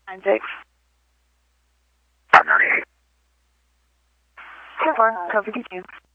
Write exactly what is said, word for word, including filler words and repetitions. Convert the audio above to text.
nine six. five nine eight. ten four, code fifty-two.